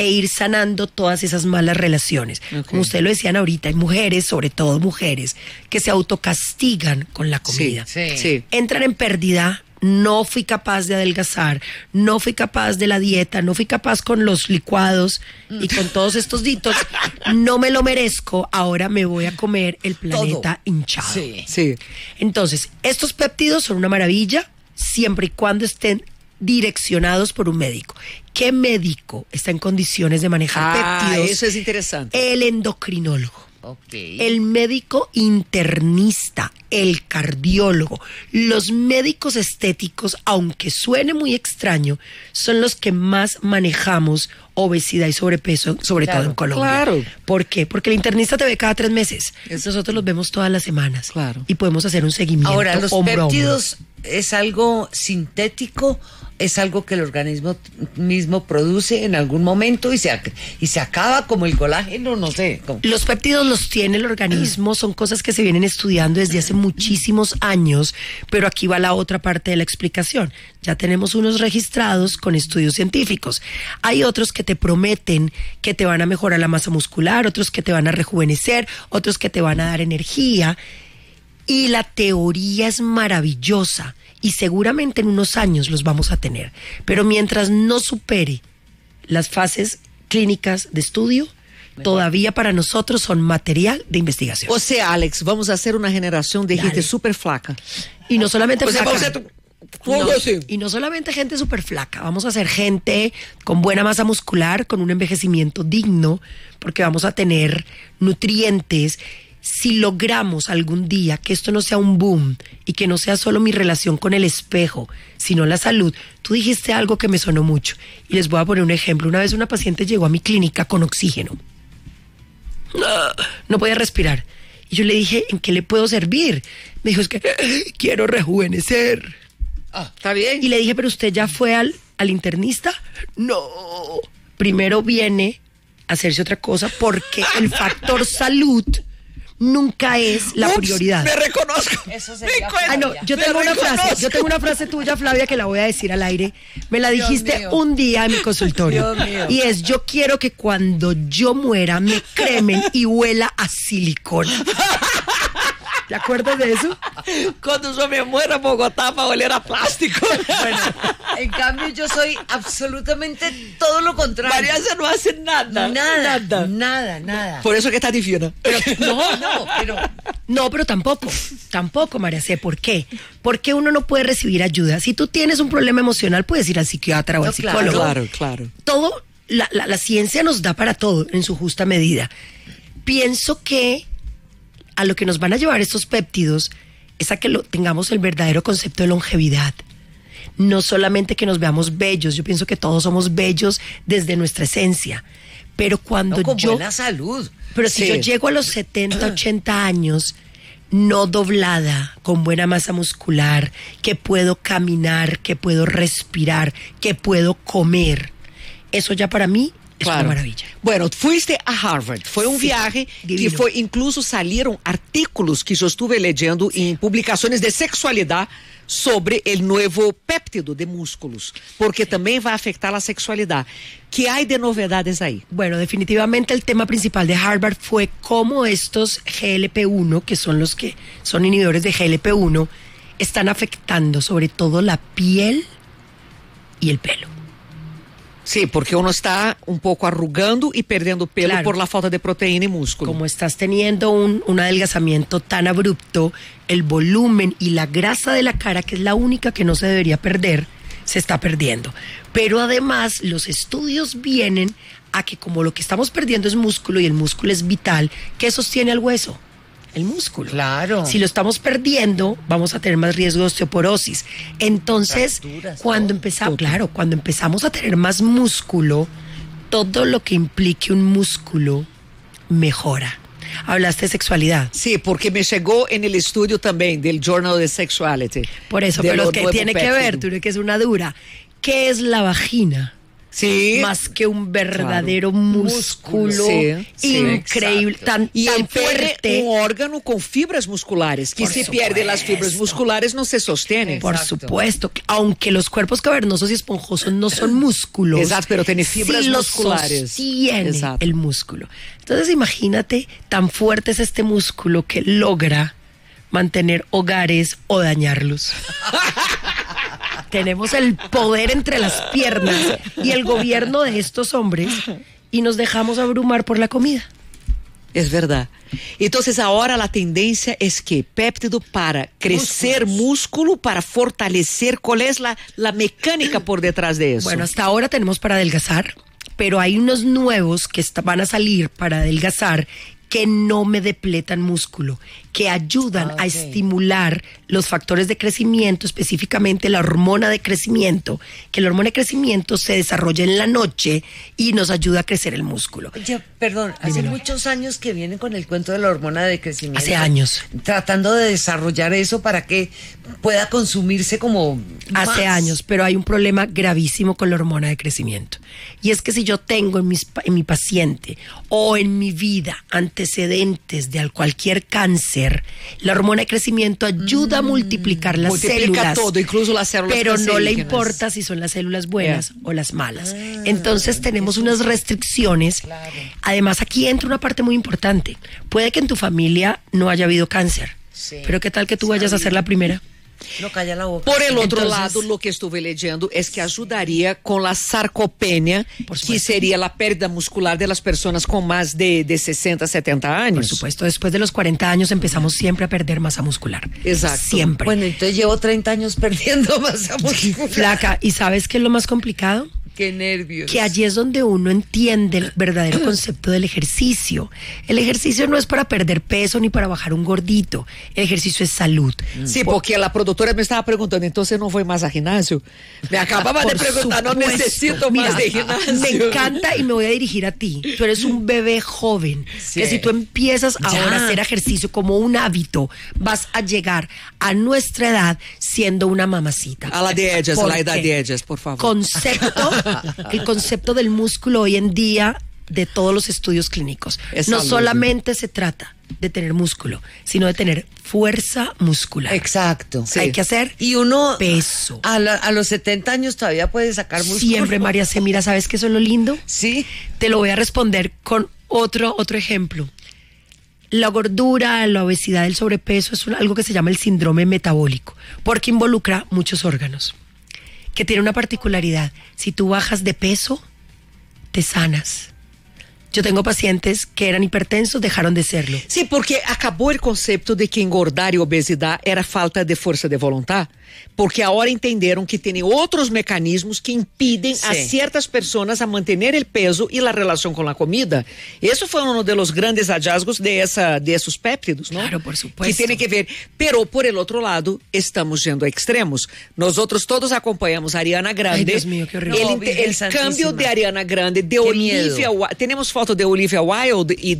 e ir sanando todas esas malas relaciones. Okay. Como ustedes lo decían ahorita, hay mujeres, sobre todo mujeres, que se autocastigan con la comida. Sí. Entran en pérdida. No fui capaz de adelgazar, no fui capaz de la dieta, no fui capaz con los licuados y con todos estos ditos. No me lo merezco, ahora me voy a comer el planeta hinchado. Sí. Entonces, estos péptidos son una maravilla siempre y cuando estén direccionados por un médico. ¿Qué médico está en condiciones de manejar péptidos? Eso es interesante. El endocrinólogo. Okay. El médico internista, el cardiólogo, los médicos estéticos, aunque suene muy extraño, son los que más manejamos obesidad y sobrepeso, sobre todo en Colombia. Claro. ¿Por qué? Porque el internista te ve cada 3 meses. Nosotros los vemos todas las semanas. Claro. Y podemos hacer un seguimiento. Ahora, los hombro péptidos es algo sintético, es algo que el organismo mismo produce en algún momento y se acaba como el colágeno, no sé. Los péptidos los tiene el organismo, son cosas que se vienen estudiando desde hace muchísimos años, pero aquí va la otra parte de la explicación. Ya tenemos unos registrados con estudios científicos. Hay otros que te prometen que te van a mejorar la masa muscular, otros que te van a rejuvenecer, otros que te van a dar energía. Y la teoría es maravillosa y seguramente en unos años los vamos a tener. Pero mientras no supere las fases clínicas de estudio, todavía para nosotros son material de investigación. O sea, Alex, vamos a hacer una generación de gente súper flaca. Y no solamente flaca. Y no solamente gente súper flaca, vamos a hacer gente con buena masa muscular, con un envejecimiento digno, porque vamos a tener nutrientes. Si logramos algún día que esto no sea un boom y que no sea solo mi relación con el espejo, sino la salud. Tú dijiste algo que me sonó mucho y les voy a poner un ejemplo. Una vez una paciente llegó a mi clínica con oxígeno. No podía respirar. Y yo le dije, ¿en qué le puedo servir? Me dijo, es que quiero rejuvenecer. Está bien. Y le dije, ¿pero usted ya fue al internista? No. Primero viene a hacerse otra cosa porque el factor salud nunca es la prioridad. Me reconozco. Eso sería yo tengo una frase tuya, Flavia, que la voy a decir al aire. Me la dijiste un día en mi consultorio. Y es, yo quiero que cuando yo muera me cremen y huela a silicona. ¿Te acuerdas de eso? Cuando yo me muera, Bogotá va a oler a plástico. Bueno, en cambio yo soy absolutamente todo lo contrario. María se no hace nada. Nada. Por eso que está divina. Pero tampoco, María C. ¿Por qué? Porque uno no puede recibir ayuda. Si tú tienes un problema emocional, puedes ir al psiquiatra o al psicólogo. Claro. Todo, la ciencia nos da para todo en su justa medida. Pienso que a lo que nos van a llevar estos péptidos es a que tengamos el verdadero concepto de longevidad. No solamente que nos veamos bellos, yo pienso que todos somos bellos desde nuestra esencia, pero cuando con buena salud. Pero si yo llego a los 70, 80 años, no doblada, con buena masa muscular, que puedo caminar, que puedo respirar, que puedo comer, eso ya para mí es una maravilla. Bueno, fuiste a Harvard. Fue un viaje divino. Que fue, incluso salieron artículos que yo estuve leyendo en publicaciones de sexualidad sobre el nuevo péptido de músculos, porque también va a afectar la sexualidad. ¿Qué hay de novedades ahí? Bueno, definitivamente el tema principal de Harvard fue cómo estos GLP-1, que son los que son inhibidores de GLP-1, están afectando sobre todo la piel y el pelo. Sí, porque uno está un poco arrugando y perdiendo pelo por la falta de proteína y músculo. Como estás teniendo un adelgazamiento tan abrupto, el volumen y la grasa de la cara, que es la única que no se debería perder, se está perdiendo. Pero además los estudios vienen a que como lo que estamos perdiendo es músculo y el músculo es vital, ¿qué sostiene al hueso? El músculo. Claro. Si lo estamos perdiendo, vamos a tener más riesgo de osteoporosis. Entonces, cuando empezamos a tener más músculo, todo lo que implique un músculo mejora. Hablaste de sexualidad. Sí, porque me llegó en el estudio también del Journal of Sexuality. Por eso, pero lo que tiene que ver, tú que es una dura. ¿Qué es la vagina? Sí. más que un verdadero músculo Sí, increíble, tan Y el pene, fuerte. un órgano con fibras musculares, que Por si pierde las fibras supuesto. musculares no se sostiene. Por Exacto. supuesto, aunque los cuerpos cavernosos y esponjosos no son músculos. Exacto, pero tiene fibras sí los musculares. sostiene Exacto. el músculo. Entonces imagínate, tan fuerte es este músculo que logra mantener hogares o dañarlos. Tenemos el poder entre las piernas y el gobierno de estos hombres y nos dejamos abrumar por la comida. Es verdad. Entonces ahora la tendencia es que péptido para crecer músculo, para fortalecer. ¿Cuál es la mecánica por detrás de eso? Bueno, hasta ahora tenemos para adelgazar, pero hay unos nuevos que van a salir para adelgazar que no me depletan músculo, que ayudan a estimular los factores de crecimiento, específicamente la hormona de crecimiento, que la hormona de crecimiento se desarrolla en la noche y nos ayuda a crecer el músculo. Oye, perdón, hace muchos años que vienen con el cuento de la hormona de crecimiento. Hace años. Tratando de desarrollar eso para que pueda consumirse como Hace más. años, pero hay un problema gravísimo con la hormona de crecimiento. Y es que si yo tengo en mi paciente o en mi vida antecedentes de cualquier cáncer, la hormona de crecimiento ayuda a multiplicar las Multiplica células. todo, incluso las células Pero no le cancerígenas. importa si son las células buenas o las malas. Entonces tenemos unas restricciones. Además, aquí entra una parte muy importante. Puede que en tu familia no haya habido cáncer, Sí. pero ¿qué tal que tú vayas a ser la primera? No, calla la boca. Por el otro Entonces- lado, lo que estuve leyendo es que ayudaría con la sarcopenia, Por que supuesto. sería la pérdida muscular de las personas con más de 60, 70 años. Por supuesto, después de los 40 años empezamos siempre a perder masa muscular. Exacto. Siempre. Bueno, entonces llevo 30 años perdiendo masa muscular. Flaca, ¿y sabes qué es lo más complicado? Qué nervios. Que allí es donde uno entiende el verdadero concepto del ejercicio. El ejercicio no es para perder peso ni para bajar un gordito. El ejercicio es salud. Sí, porque la productora me estaba preguntando, entonces no voy más a gimnasio. Me acababa de Por preguntar, no supuesto. necesito Mira, más de gimnasio. Me encanta y me voy a dirigir a ti. Tú eres un bebé joven. Sí. Que si tú empiezas ahora a hacer ejercicio como un hábito, vas a llegar a nuestra edad siendo una mamacita. A la de ellas, a ¿Por la edad qué? de ellas, por favor. El concepto del músculo hoy en día de todos los estudios clínicos. Es No salud. solamente se trata de tener músculo, sino de tener fuerza muscular. Exacto. Sí. Hay que hacer Y uno peso. a los 70 años todavía puede sacar músculo. Siempre, María C. Mira, ¿sabes qué es lo lindo? Sí. Te lo voy a responder con otro ejemplo. La gordura, la obesidad, el sobrepeso es algo que se llama el síndrome metabólico, porque involucra muchos órganos, que tiene una particularidad. Si tú bajas de peso, te sanas. Yo tengo pacientes que eran hipertensos, dejaron de serlo. Sí, porque acabó el concepto de que engordar y obesidad era falta de fuerza de voluntad, porque ahora entendieron que tienen otros mecanismos que impiden a Sí. ciertas personas a mantener el peso y la relación con la comida. Eso fue uno de los grandes hallazgos de esos péptidos, ¿no? Claro, por supuesto. Que tiene que ver, pero por el otro lado, estamos yendo a extremos. Nosotros todos acompañamos a Ariana Grande. Ay, Dios mío, qué horrible. No, El Virgen cambio Santísima. de Ariana Grande, de Qué Olivia miedo. Wilde. Tenemos foto de Olivia Wilde y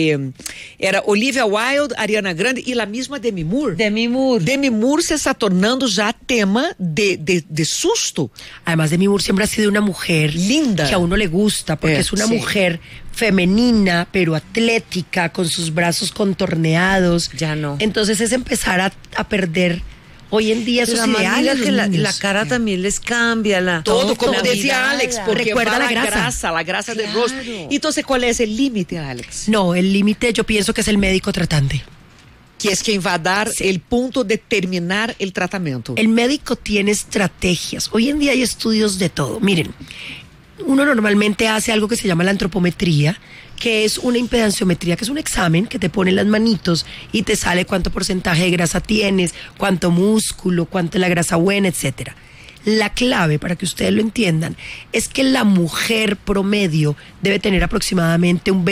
era Olivia Wilde, Ariana Grande y la misma Demi Moore. Demi Moore. Demi Moore se está tornando ya tema de susto. Además, Demi Moore siempre ha sido una mujer Linda. que a uno le gusta, porque es una sí. mujer femenina, pero atlética, con sus brazos contorneados. Ya no. Entonces es empezar a perder hoy en día esos La manera ideales. que los la niños. cara también les cambia. Todo, como la decía mirada. Alex, porque Recuerda va la grasa. la grasa del Claro. rostro. Entonces, ¿cuál es el límite, Alex? No, el límite yo pienso que es el médico tratante. Que es quien va a dar el punto de terminar el tratamiento. El médico tiene estrategias. Hoy en día hay estudios de todo. Miren, uno normalmente hace algo que se llama la antropometría, que es una impedanciometría, que es un examen que te pone las manitos y te sale cuánto porcentaje de grasa tienes, cuánto músculo, cuánto es la grasa buena, etcétera. La clave, para que ustedes lo entiendan, es que la mujer promedio debe tener aproximadamente un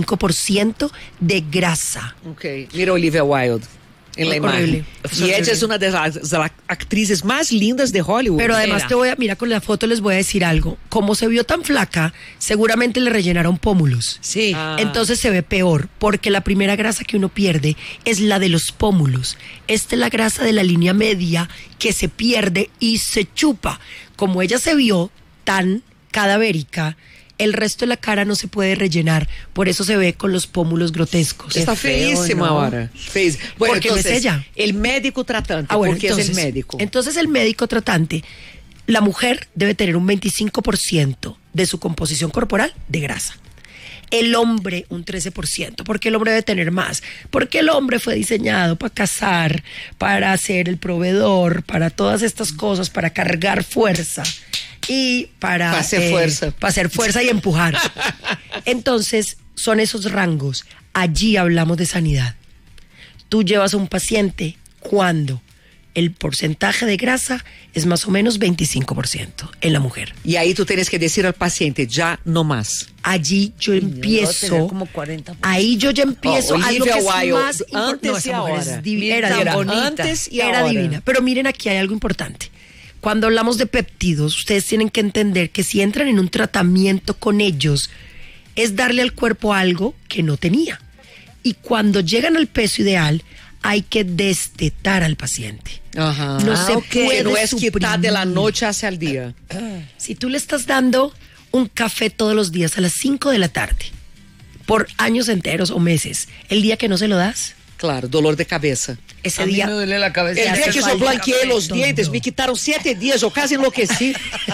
25% de grasa. Ok, mira Olivia Wilde en la Horrible. imagen. Y ella es una de las actrices más lindas de Hollywood. Pero además mira, con la foto les voy a decir algo. Como se vio tan flaca, seguramente le rellenaron pómulos. Sí. Ah. Entonces se ve peor, porque la primera grasa que uno pierde es la de los pómulos. Esta es la grasa de la línea media que se pierde y se chupa. Como ella se vio tan cadavérica, el resto de la cara no se puede rellenar, por eso se ve con los pómulos grotescos. Está feo, feísima ¿no? ahora. Bueno, Porque no es ella. El médico tratante, Bueno, porque es el médico. Entonces el médico tratante, la mujer debe tener un 25% de su composición corporal de grasa. El hombre un 13%, porque el hombre debe tener más, porque el hombre fue diseñado para cazar, para ser el proveedor, para todas estas cosas, para cargar fuerza y para hacer fuerza. para hacer fuerza y empujar. Entonces son esos rangos. Allí hablamos de sanidad. Tú llevas a un paciente cuando el porcentaje de grasa es más o menos 25% en la mujer. Y ahí tú tienes que decir al paciente, ya no más. Allí yo empiezo, como 40%. ahí yo ya empiezo algo que Olivia es Wilde, más antes no, esa y mujer ahora. es divina, Mira, era tan divina. bonita. Antes y Era ahora. divina. Pero miren, aquí hay algo importante. Cuando hablamos de péptidos, ustedes tienen que entender que si entran en un tratamiento con ellos, es darle al cuerpo algo que no tenía. Y cuando llegan al peso ideal, hay que destetar al paciente. Ajá. No se Que puede no es quitar de la suprimir. noche hacia el día. Si tú le estás dando un café todos los días a las 5 de la tarde, por años enteros o meses, el día que no se lo das, Claro, dolor de cabeza. ese A mí día me duele la cabeza. El hace día que yo falta blanqueé café los todo. dientes, me quitaron 7 días, yo casi enloquecí.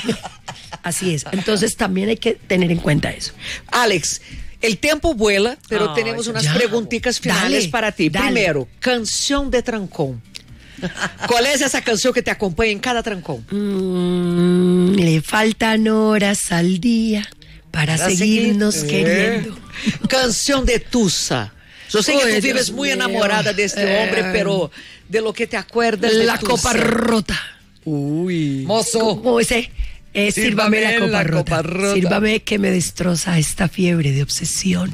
así es. Entonces también hay que tener en cuenta eso. Alex, el tiempo vuela, pero Ay, tenemos unas ya. preguntitas finales Dale, para ti. dale. Primero, canción de trancón. ¿Cuál es esa canción que te acompaña en cada trancón? Le faltan horas al día para seguirnos queriendo. Canción de tusa. Yo sé que Uy, tú vives Dios muy mío. enamorada de este hombre, pero de lo que te acuerdas de La tusa. copa rota. Uy. Mozo. Como ese, sírvame la copa copa rota. rota. Sírvame que me destroza esta fiebre de obsesión.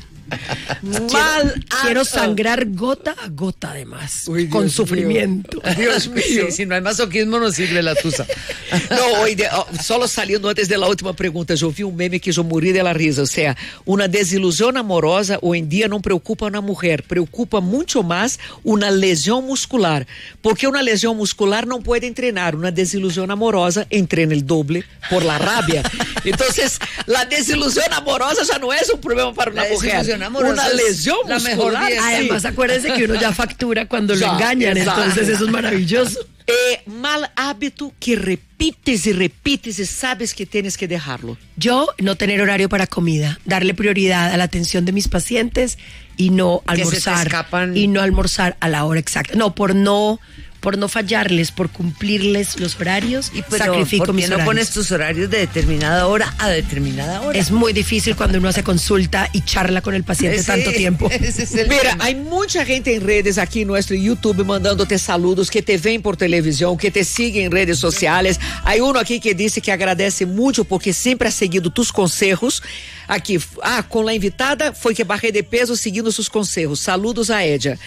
Quiero sangrar gota a gota además, Uy, Dios con mío. sufrimiento. Dios mío. Sí, si no hay masoquismo no sirve la tusa. No, solo saliendo antes de la última pregunta, yo vi un meme que yo morí de la risa. O sea, una desilusión amorosa hoy en día no preocupa a una mujer, preocupa mucho más una lesión muscular. Porque una lesión muscular no puede entrenar. Una desilusión amorosa entrena el doble por la rabia. Entonces, la desilusión amorosa ya no es un problema para una La mujer. desilusión amorosa Una es lesión la mejor muscular. dieta. Además, acuérdense que uno ya factura cuando lo Ya, engañan, exacto. entonces eso es maravilloso. Mal hábito que repites y repites y sabes que tienes que dejarlo. Yo no tener horario para comida, darle prioridad a la atención de mis pacientes y no Que se te almorzar escapan. y no almorzar a la hora exacta. No, por no fallarles, por cumplirles los horarios, Y pero, sacrifico ¿por qué mis no horarios. pones tus horarios de determinada hora a determinada hora? Es muy difícil cuando uno hace consulta y charla con el paciente Sí, tanto tiempo. Ese es el Mira, tema. hay mucha gente en redes aquí en nuestro YouTube mandándote saludos, que te ven por televisión, que te siguen en redes sociales. Hay uno aquí que dice que agradece mucho porque siempre ha seguido tus consejos. Aquí, con la invitada fue que bajé de peso siguiendo sus consejos. Saludos a ella.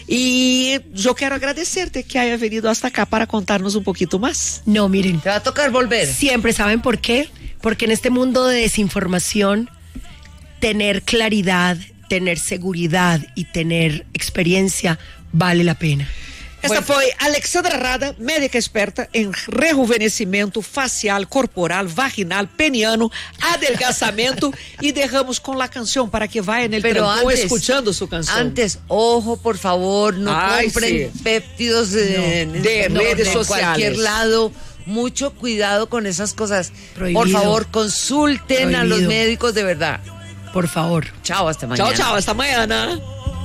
Y yo quiero agradecerte que haya venido hasta acá para contarnos un poquito más. No, miren, Te va a tocar volver. siempre, ¿saben por qué? Porque en este mundo de desinformación, tener claridad, tener seguridad y tener experiencia vale la pena. Esta foi Alexandra Rada, médica experta em rejuvenescimento facial, corporal, vaginal, peniano, adelgazamento e derramos com la canção para que vaya en el Pero trancón antes, escuchando su canción. Antes, ojo, por favor, no Ay, compren sí. péptidos de redes sociales. cualquier lado. Mucho cuidado con esas cosas. Prohibido. Por favor, consulten a los Prohibido. médicos de verdad. Por favor. Chao, hasta mañana. Tchau, tchau. Hasta amanhã.